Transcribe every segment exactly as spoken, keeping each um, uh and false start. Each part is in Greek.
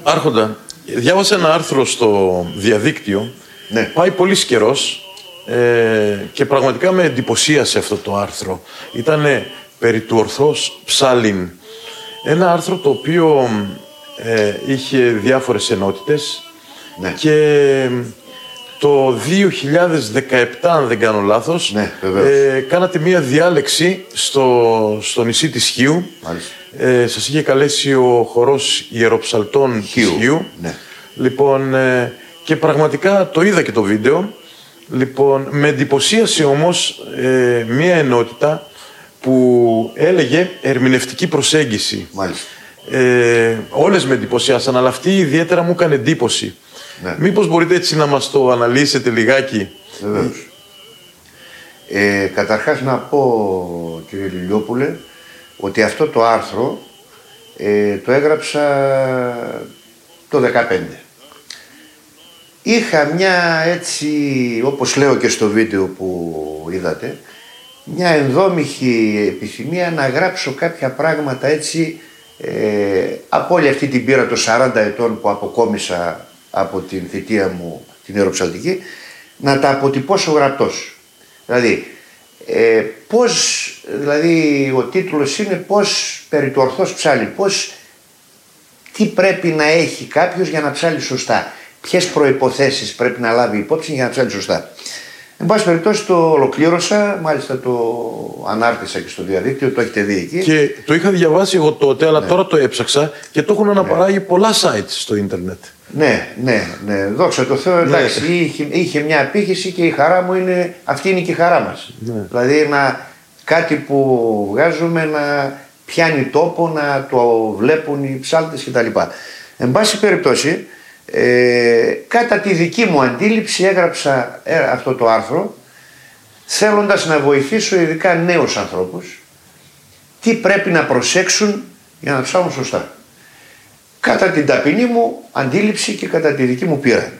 Άρχοντα, διάβασα ένα άρθρο στο διαδίκτυο. Ναι. Πάει πολύ καιρός ε, και πραγματικά με εντυπωσίασε αυτό το άρθρο. Ήτανε περί του ορθός ψάλιν. Ένα άρθρο το οποίο ε, είχε διάφορες ενότητες. Ναι. Και το δύο χιλιάδες δεκαεπτά, αν δεν κάνω λάθος, ναι, ε, κάνατε μία διάλεξη στο, στο νησί της Χίου. Ε, σας είχε καλέσει ο χορός Ιεροψαλτών Χίου. της Χίου. Ναι. Λοιπόν, ε, και πραγματικά το είδα και το βίντεο. Λοιπόν, με εντυπωσίασε όμως ε, μία ενότητα που έλεγε ερμηνευτική προσέγγιση. Μάλιστα. Ε, όλες με εντυπωσιάσαν, αλλά αυτή ιδιαίτερα μου έκανε εντύπωση. Ναι. Μήπως μπορείτε έτσι να μας το αναλύσετε λιγάκι? Βεβαίως. Ε, καταρχάς να πω, κύριε Λιλιόπουλε, ότι αυτό το άρθρο ε, το έγραψα το δεκαπέντε. Είχα μια έτσι, όπως λέω και στο βίντεο που είδατε, μια ενδόμηχη επιθυμία να γράψω κάποια πράγματα έτσι ε, από όλη αυτή την πείρα των σαράντα ετών που αποκόμισα από την θητεία μου την ιεροψαλτική, να τα αποτυπώσω γραπτός. Δηλαδή, ε, πώς, δηλαδή ο τίτλος είναι πώς περί του ορθός ψάλλει, πώς, τι πρέπει να έχει κάποιος για να ψάλλει σωστά, ποιες προϋποθέσεις πρέπει να λάβει υπόψη για να ψάλλει σωστά. Εν πάση περιπτώσει το ολοκλήρωσα, μάλιστα το ανάρτησα και στο διαδίκτυο, το έχετε δει εκεί. Και το είχα διαβάσει εγώ τότε, αλλά ναι. τώρα το έψαξα και το έχουν αναπαράγει ναι. πολλά sites στο ίντερνετ. Ναι, ναι, ναι, δόξα τω Θεώ, εντάξει, ναι. είχε, είχε μια απήχηση και η χαρά μου είναι, αυτή είναι και η χαρά μας. Ναι. Δηλαδή να, κάτι που βγάζουμε να πιάνει τόπο, να το βλέπουν οι ψάλτες κτλ. Εν πάση περιπτώσει, ε, κατά τη δική μου αντίληψη έγραψα ε, αυτό το άρθρο θέλοντας να βοηθήσω ειδικά νέους ανθρώπους τι πρέπει να προσέξουν για να ψάλουν σωστά. Κατά την ταπεινή μου αντίληψη και κατά τη δική μου πείρα.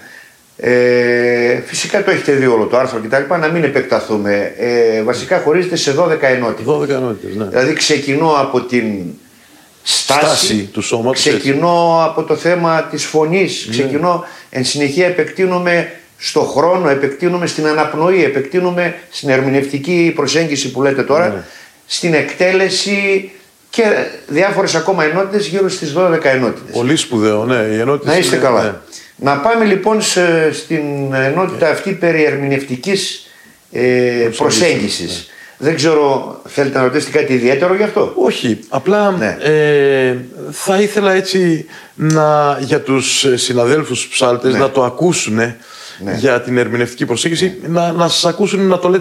Ε, φυσικά το έχετε δει όλο το άρθρο κτλ. Να μην επεκταθούμε. Ε, βασικά χωρίζεται σε δώδεκα ενότητες. δώδεκα ενότητες, ναι. Δηλαδή ξεκινώ από την στάση, στάση του σώματος. ξεκινώ έτσι. Από το θέμα της φωνής, ναι. Ξεκινώ, εν συνεχεία επεκτείνομαι στο χρόνο, επεκτείνομαι στην αναπνοή, επεκτείνομαι στην ερμηνευτική προσέγγιση που λέτε τώρα, ναι. Στην εκτέλεση και διάφορες ακόμα ενότητες, γύρω στις δώδεκα ενότητες. Πολύ σπουδαίο, ναι. Οι ενότητες να είστε είναι, καλά. Ναι. Να πάμε λοιπόν σε, στην ενότητα αυτή περί ερμηνευτικής ε, προσέγγισης. Ναι. Δεν ξέρω, θέλετε να ρωτήσετε κάτι ιδιαίτερο γι' αυτό? Όχι, απλά ναι. ε, θα ήθελα έτσι να, για τους συναδέλφους ψάλτες, ναι. να το ακούσουν, ναι. Για την ερμηνευτική προσέγγιση, ναι. να, να σας ακούσουν να το λέτε